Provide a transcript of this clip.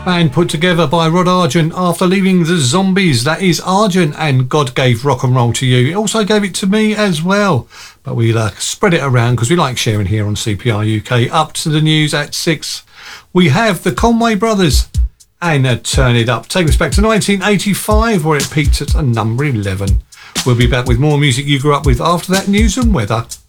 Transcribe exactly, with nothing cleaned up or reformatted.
and put together by Rod Argent after leaving the Zombies. That is Argent and God Gave Rock and Roll to You. It also gave it to me as well, but we'll uh, spread it around because we like sharing here on C P R U K. Up to the news at six, we have the Conway Brothers and uh, Turn It Up. Take us back to nineteen eighty-five where it peaked at a number eleven. We'll be back with more music you grew up with after that news and weather.